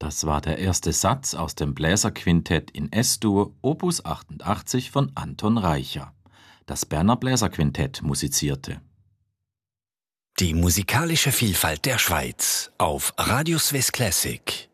Das war der erste Satz aus dem Bläserquintett in S-Dur, Opus 88 von Anton Reicher. Das Berner Bläserquintett musizierte. Die musikalische Vielfalt der Schweiz auf Radio Swiss Classic.